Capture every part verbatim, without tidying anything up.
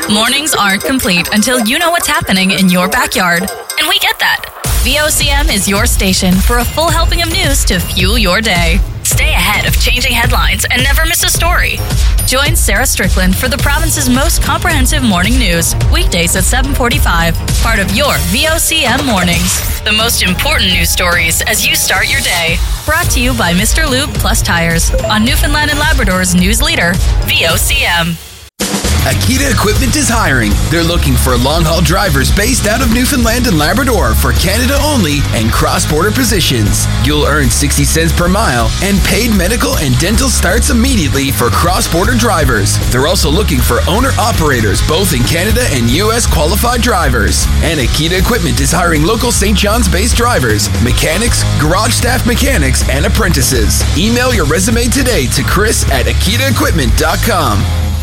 Mornings aren't complete until you know what's happening in your backyard. And we get that. V O C M is your station for a full helping of news to fuel your day. Stay ahead of changing headlines and never miss a story. Join Sarah Strickland for the province's most comprehensive morning news, weekdays at seven forty-five, part of your V O C M Mornings. The most important news stories as you start your day. Brought to you by Mister Lube Plus Tires on Newfoundland and Labrador's news leader, V O C M. Akita Equipment is hiring. They're looking for long-haul drivers based out of Newfoundland and Labrador for Canada only and cross-border positions. You'll earn sixty cents per mile, and paid medical and dental starts immediately for cross-border drivers. They're also looking for owner-operators both in Canada and U S qualified drivers. And Akita Equipment is hiring local Saint John's-based drivers, mechanics, garage staff mechanics, and apprentices. Email your resume today to Chris at akita equipment dot com.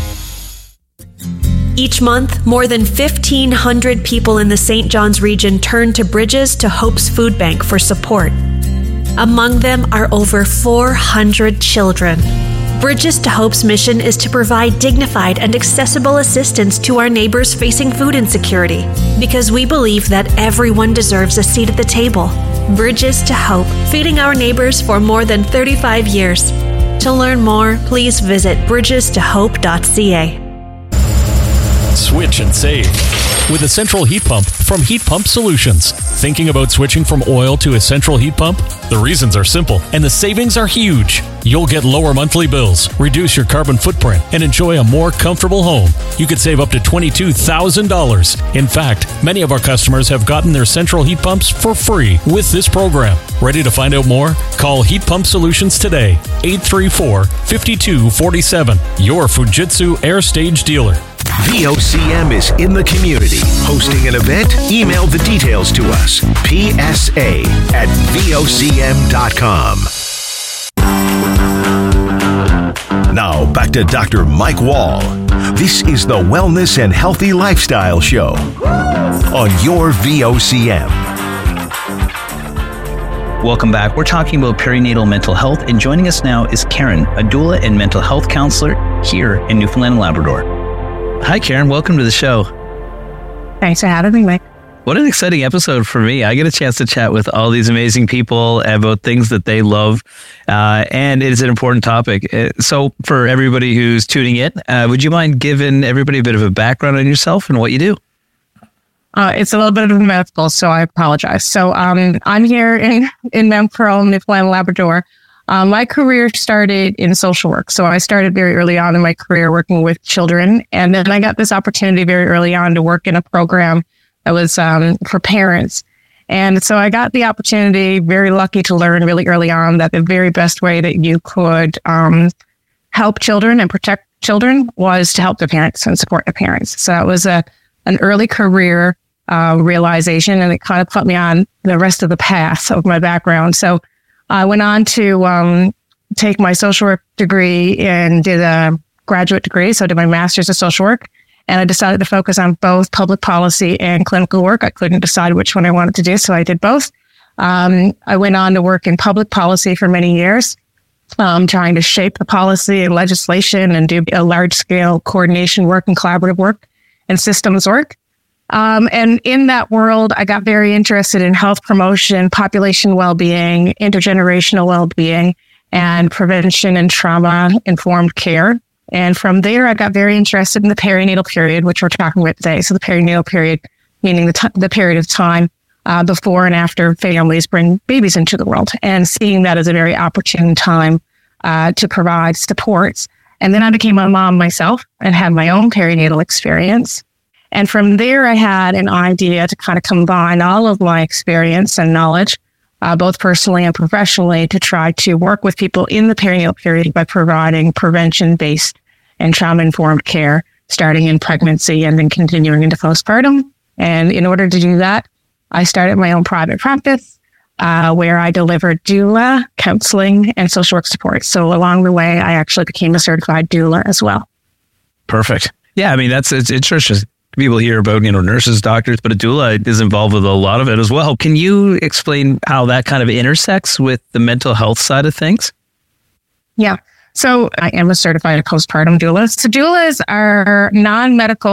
Each month, more than fifteen hundred people in the Saint John's region turn to Bridges to Hope's Food Bank for support. Among them are over four hundred children. Bridges to Hope's mission is to provide dignified and accessible assistance to our neighbors facing food insecurity, because we believe that everyone deserves a seat at the table. Bridges to Hope, feeding our neighbors for more than thirty-five years. To learn more, please visit bridges to hope dot c a. Switch and save with a central heat pump from Heat Pump Solutions. Thinking about switching from oil to a central heat pump? The reasons are simple and the savings are huge. You'll get lower monthly bills, reduce your carbon footprint, and enjoy a more comfortable home. You could save up to twenty-two thousand dollars. In fact, many of our customers have gotten their central heat pumps for free with this program. Ready to find out more? Call Heat Pump Solutions today, eight three four, five two four seven, your Fujitsu Air Stage dealer. V O C M is in the community. Hosting an event? Email the details to us. P S A at V O C M dot com. Now back to Doctor Mike Wall. This is the Wellness and Healthy Lifestyle Show on your V O C M. Welcome back. We're talking about perinatal mental health, and joining us now is Karen, a doula and mental health counselor here in Newfoundland and Labrador. Hi, Karen. Welcome to the show. Thanks for having me, Mike. What an exciting episode for me. I get a chance to chat with all these amazing people about things that they love, uh, and it is an important topic. So for everybody who's tuning in, uh, would you mind giving everybody a bit of a background on yourself and what you do? Uh, it's a little bit of a mouthful, so I apologize. So um, I'm here in, in Mount Pearl, Newfoundland and Labrador. Um, my career started in social work. So I started very early on in my career working with children. And then I got this opportunity very early on to work in a program that was um, for parents. And so I got the opportunity, very lucky to learn really early on that the very best way that you could um, help children and protect children was to help the parents and support the parents. So that was a an early career uh, realization, and it kind of put me on the rest of the path of my background. So I went on to um, take my social work degree and did a graduate degree. So I did my master's of social work, and I decided to focus on both public policy and clinical work. I couldn't decide which one I wanted to do, so I did both. Um, I went on to work in public policy for many years, um, trying to shape the policy and legislation and do a large-scale coordination work and collaborative work and systems work. Um, and in that world, I got very interested in health promotion, population well-being, intergenerational well-being, and prevention and trauma-informed care. And from there, I got very interested in the perinatal period, which we're talking about today. So the perinatal period, meaning the, t- the period of time uh, before and after families bring babies into the world, and seeing that as a very opportune time uh, to provide supports. And then I became a mom myself and had my own perinatal experience. And from there, I had an idea to kind of combine all of my experience and knowledge, uh, both personally and professionally, to try to work with people in the perinatal period by providing prevention-based and trauma-informed care, starting in pregnancy and then continuing into postpartum. And in order to do that, I started my own private practice, uh, where I delivered doula, counseling, and social work support. So along the way, I actually became a certified doula as well. Perfect. Yeah, I mean, that's it's interesting. People hear about, you know, nurses, doctors, but a doula is involved with a lot of it as well. Can you explain how that kind of intersects with the mental health side of things? Yeah. So I am a certified postpartum doula. So doulas are non-medical